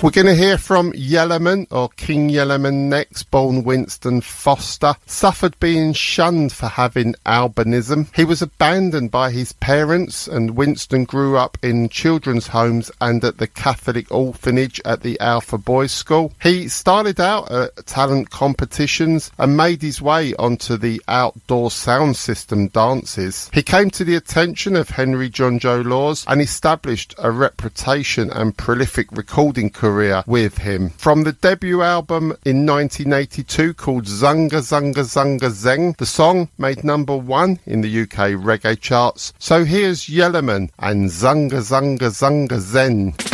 We're going to hear from Yellowman, or King Yellowman next, born Winston Foster. Suffered being shunned for having albinism. He was abandoned by his parents, and Winston grew up in children's homes and at the Catholic orphanage at the Alpha Boys School. He started out at talent competitions and made his way onto the outdoor sound system dances. He came to the attention of Henry John Joe Laws and established a reputation and prolific recording career with him. From the debut album in 1982 called Zunga Zunga Zunga Zeng, the song made #1 in the UK reggae charts. So here's Yellowman and Zunga Zunga Zunga Zen.